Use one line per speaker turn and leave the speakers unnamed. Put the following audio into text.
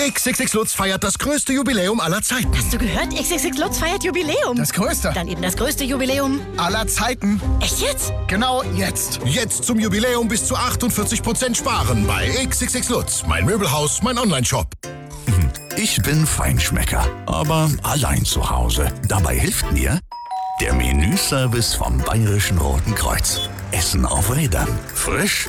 XXX Lutz feiert das größte Jubiläum aller Zeiten.
Hast du gehört? XXX Lutz feiert Jubiläum.
Das größte.
Dann eben das größte Jubiläum
Aller Zeiten.
Echt jetzt?
Genau jetzt.
Jetzt zum Jubiläum bis zu 48% sparen bei XXX Lutz. Mein Möbelhaus, mein Onlineshop.
Ich bin Feinschmecker, aber allein zu Hause. Dabei hilft mir der Menüservice vom Bayerischen Roten Kreuz. Essen auf Rädern. Frisch,